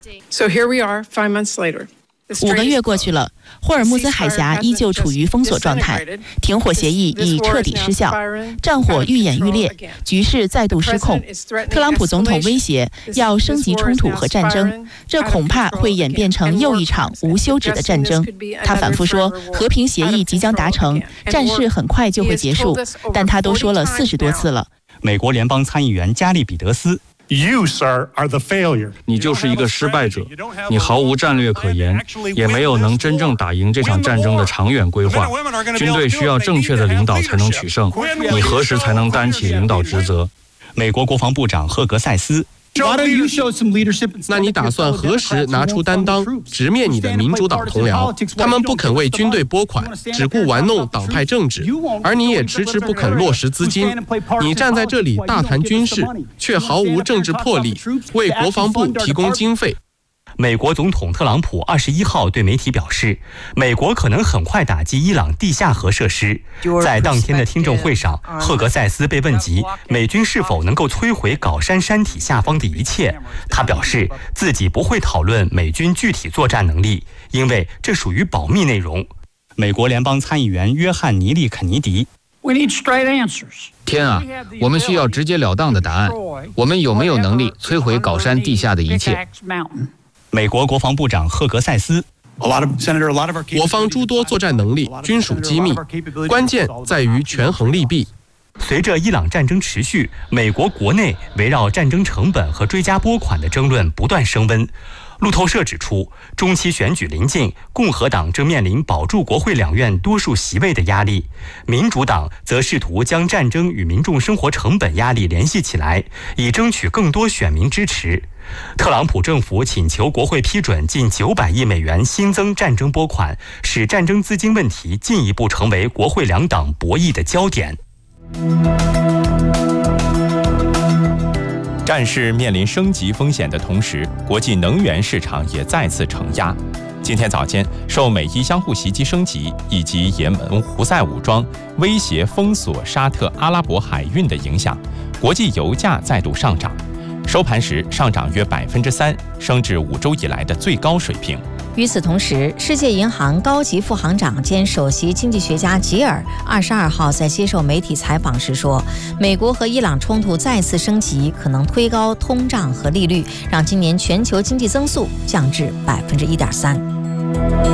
So here we are, 5 months later. 5个月过去了，霍尔木兹海峡依旧处于封锁状态，停火协议已彻底失效，战火愈演愈烈，局势再度失控。特朗普总统威胁要升级冲突和战争，这恐怕会演变成又一场无休止的战争。他反复说和平协议即将达成，战事很快就会结束，但他都说了40多次了。 美国联邦参议员加利比德斯。 You, sir, are the failure. 你就是一个失败者，你毫无战略可言，也没有能真正打赢这场战争的长远规划。军队需要正确的领导才能取胜，你何时才能担起领导职责？ 美国国防部长赫格塞斯。 那你打算何时拿出担当，直面你的民主党同僚？他们不肯为军队拨款，只顾玩弄党派政治，而你也迟迟不肯落实资金。你站在这里大谈军事，却毫无政治魄力，为国防部提供经费。 美国总统特朗普21号对媒体表示，美国可能很快打击伊朗地下核设施。在当天的听证会上，赫格塞斯被问及美军是否能够摧毁高山山体下方的一切，他表示自己不会讨论美军具体作战能力，因为这属于保密内容。美国联邦参议员约翰尼利肯尼迪。 天啊，我们需要直截了当的答案。我们有没有能力摧毁高山地下的一切？ 美国国防部长赫格塞斯。 我方诸多作战能力均属机密，关键在于权衡利弊。 随着伊朗战争持续，美国国内围绕战争成本和追加拨款的争论不断升温。路透社指出，中期选举临近，共和党正面临保住国会两院多数席位的压力，民主党则试图将战争与民众生活成本压力联系起来，以争取更多选民支持。特朗普政府请求国会批准近900亿美元新增战争拨款，使战争资金问题进一步成为国会两党博弈的焦点。 战事面临升级风险的同时，国际能源市场也再次承压。今天早间，受美伊相互袭击升级以及也门胡塞武装威胁封锁沙特阿拉伯海运的影响，国际油价再度上涨。收盘时上涨约3%，升至5周以来的最高水平。 与此同时，世界银行高级副行长兼首席经济学家吉尔22号在接受媒体采访时说，美国和伊朗冲突再次升级，可能推高通胀和利率，让今年全球经济增速降至1.3%。